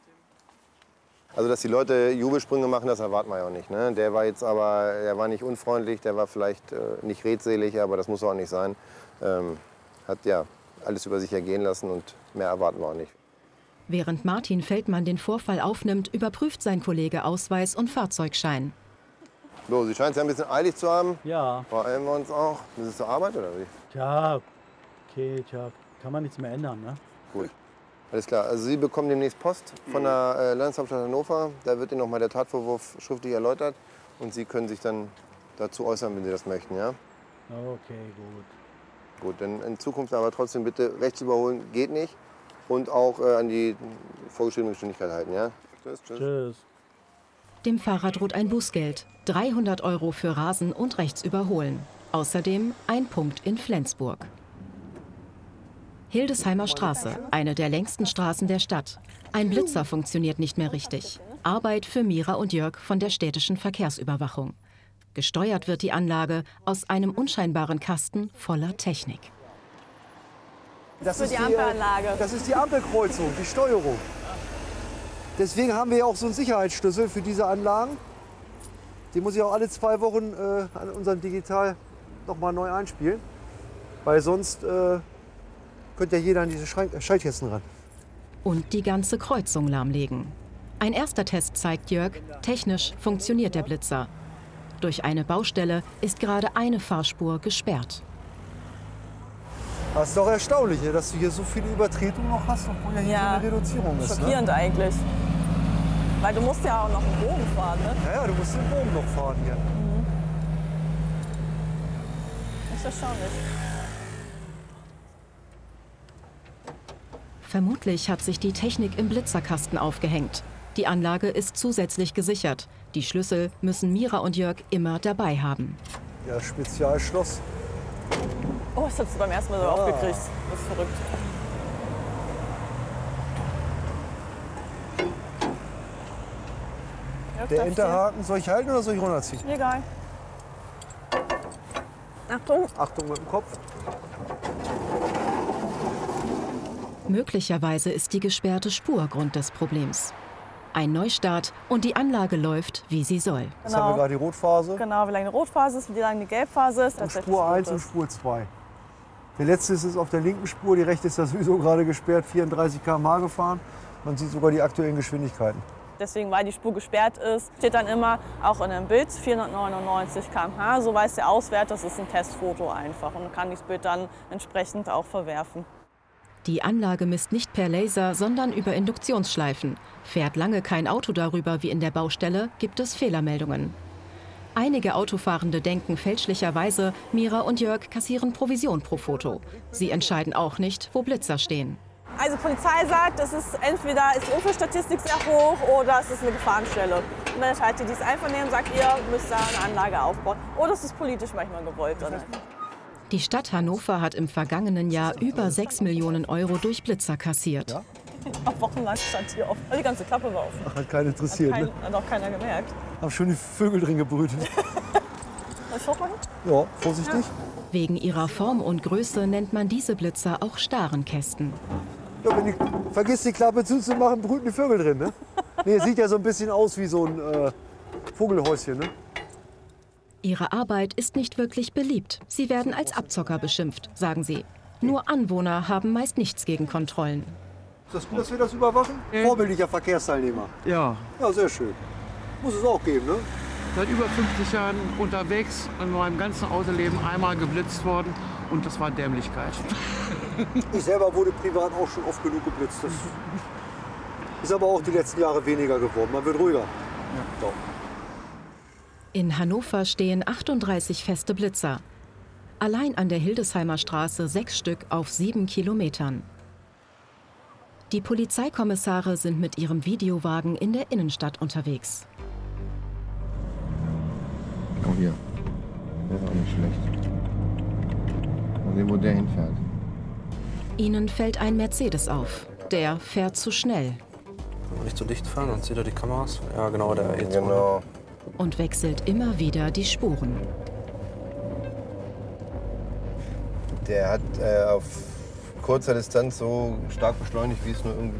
Also, dass die Leute Jubelsprünge machen, das erwarten wir ja auch nicht. Ne? Der war jetzt aber, der war nicht unfreundlich, der war vielleicht nicht redselig, aber das muss auch nicht sein. Hat ja alles über sich ergehen lassen und mehr erwarten wir auch nicht. Während Martin Feldmann den Vorfall aufnimmt, überprüft sein Kollege Ausweis und Fahrzeugschein. So, Sie scheinen es ja ein bisschen eilig zu haben. Ja. Beeilen wir uns auch. Müssen Sie zur Arbeit oder wie? Ja, okay, tja, kann man nichts mehr ändern, ne? Gut. Alles klar. Also Sie bekommen demnächst Post von der Landeshauptstadt Hannover. Da wird Ihnen noch mal der Tatvorwurf schriftlich erläutert. Und Sie können sich dann dazu äußern, wenn Sie das möchten, ja? Okay, gut. Gut, dann in Zukunft aber trotzdem bitte rechts überholen geht nicht. Und auch an die vorgeschriebene Geschwindigkeit halten, ja? Tschüss, tschüss. Tschüss. Dem Fahrer droht ein Bußgeld. 300 € für Rasen und rechts überholen. Außerdem ein Punkt in Flensburg. Hildesheimer Straße, eine der längsten Straßen der Stadt. Ein Blitzer funktioniert nicht mehr richtig. Arbeit für Mira und Jörg von der städtischen Verkehrsüberwachung. Gesteuert wird die Anlage aus einem unscheinbaren Kasten voller Technik. Das ist die Ampelanlage. Das ist die Ampelkreuzung, die Steuerung. Deswegen haben wir ja auch so einen Sicherheitsschlüssel für diese Anlagen. Die muss ich auch alle 2 Wochen an unserem Digital noch mal neu einspielen. Weil sonst könnte ja jeder an diese Schaltkästen ran. Und die ganze Kreuzung lahmlegen. Ein erster Test zeigt Jörg, technisch funktioniert der Blitzer. Durch eine Baustelle ist gerade eine Fahrspur gesperrt. Das ist doch erstaunlich, dass du hier so viele Übertretungen noch hast, obwohl ja hier so eine Reduzierung ist. Schockierend eigentlich. Weil du musst ja auch noch einen Bogen fahren, ne? Ja, du musst den Bogen noch fahren hier. Echt erstaunlich. Vermutlich hat sich die Technik im Blitzerkasten aufgehängt. Die Anlage ist zusätzlich gesichert. Die Schlüssel müssen Mira und Jörg immer dabei haben. Ja, Spezialschloss. Oh, das hast du beim ersten Mal so aufgekriegt. Das ist verrückt. Der Enterhaken, soll ich halten oder soll ich runterziehen? Egal. Achtung. Achtung mit dem Kopf. Möglicherweise ist die gesperrte Spur Grund des Problems. Ein Neustart und die Anlage läuft, wie sie soll. Jetzt haben wir gerade die Rotphase. Genau, wie lange die Rotphase ist, wie lange die Gelbphase ist. Und Spur 1 und Spur 2. Der letzte ist auf der linken Spur, die rechte ist ja sowieso gerade gesperrt, 34 km/h gefahren. Man sieht sogar die aktuellen Geschwindigkeiten. Deswegen, weil die Spur gesperrt ist, steht dann immer auch in einem Bild 499 km/h. So weiß der Auswärter, das ist ein Testfoto einfach und kann das Bild dann entsprechend auch verwerfen. Die Anlage misst nicht per Laser, sondern über Induktionsschleifen. Fährt lange kein Auto darüber wie in der Baustelle, gibt es Fehlermeldungen. Einige Autofahrende denken fälschlicherweise, Mira und Jörg kassieren Provision pro Foto. Sie entscheiden auch nicht, wo Blitzer stehen. Also Polizei sagt, es ist entweder ist die Unfallstatistik sehr hoch oder es ist eine Gefahrenstelle. Und dann entscheidet ihr dies einvernehmen, sagt ihr, müsst da eine Anlage aufbauen. Oder es ist politisch manchmal gewollt. Oder? Die Stadt Hannover hat im vergangenen Jahr über 6 Millionen € durch Blitzer kassiert. Ja? Auch wochenlang stand hier offen. Die ganze Klappe war offen. Ach, hat keinen interessiert, ne? Hat auch keiner gemerkt. Haben schon die Vögel drin gebrütet. Soll ich hochmachen? Ja, vorsichtig. Ja. Wegen ihrer Form und Größe nennt man diese Blitzer auch Starenkästen. Ja, wenn du vergisst, die Klappe zuzumachen, brüten die Vögel drin, ne? Nee, sieht ja so ein bisschen aus wie so ein Vogelhäuschen, ne? Ihre Arbeit ist nicht wirklich beliebt. Sie werden als Abzocker beschimpft, sagen sie. Nur Anwohner haben meist nichts gegen Kontrollen. Ist das gut, dass wir das überwachen? Vorbildlicher Verkehrsteilnehmer. Ja. Ja, sehr schön. Muss es auch geben, ne? Seit über 50 Jahren unterwegs, in meinem ganzen Autoleben einmal geblitzt worden und das war Dämlichkeit. Ich selber wurde privat auch schon oft genug geblitzt. Das ist aber auch die letzten Jahre weniger geworden. Man wird ruhiger. Ja. So. In Hannover stehen 38 feste Blitzer. Allein an der Hildesheimer Straße 6 Stück auf 7 Kilometern. Die Polizeikommissare sind mit ihrem Videowagen in der Innenstadt unterwegs. Oh, hier. Der ist auch nicht schlecht. Mal sehen, wo der hinfährt. Ihnen fällt ein Mercedes auf. Der fährt zu schnell. Nicht zu dicht fahren, dann sieht er die Kameras. Ja, genau, der E2. Genau. Und wechselt immer wieder die Spuren. Der hat auf kurzer Distanz so stark beschleunigt, wie es nur irgendwie